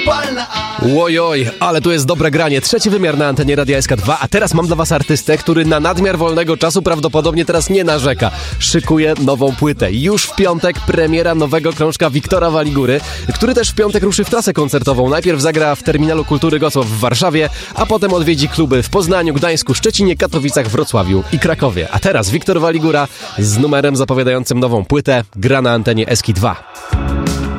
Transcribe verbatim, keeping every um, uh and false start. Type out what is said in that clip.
municipalna. Ojoj, ale tu jest dobre granie. Trzeci wymiar na antenie Radia S K dwa, a teraz mam dla was artystę, który na nadmiar wolnego czasu prawdopodobnie teraz nie narzeka. Szykuje nową płytę. Już w piątek premiera nowego krążka Wiktora Waligury, który też w piątek ruszy w trasę koncertową. Najpierw zagra w Terminalu Kultury Gosław w Warszawie, a potem odwiedzi kluby w Poznaniu, Gdańsku, Szczecinie, Katowicach, Wrocławiu i Krakowie. A teraz Wiktor Waligura z numerem zapowiadającym nową płytę gra na antenie S K dwa.